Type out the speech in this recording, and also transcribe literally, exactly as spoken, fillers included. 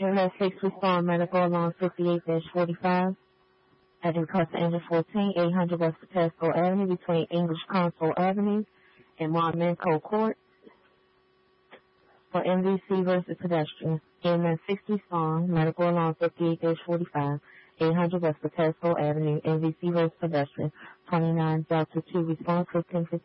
M S six respond medical along fifty-eight forty-five at Encuster Engine fourteen, eight hundred West Patesco Avenue between English Console Avenue and Monmouth Court for M V C versus pedestrian. M S six respond medical along fifty-eight forty-five, eight hundred West Patesco Avenue, M V C versus pedestrian, twenty-nine Delta two response fifteen fifty.